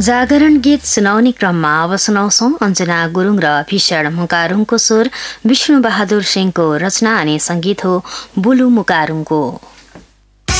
जागरण गीत सुनाउने क्रममा अब सुनाउँछौ अञ्जना गुरुङ र भीषण मुकारुङको स्वर, विष्णु बहादुर सिंहको रचना अनि संगीत हो बुलु मुकारुङको।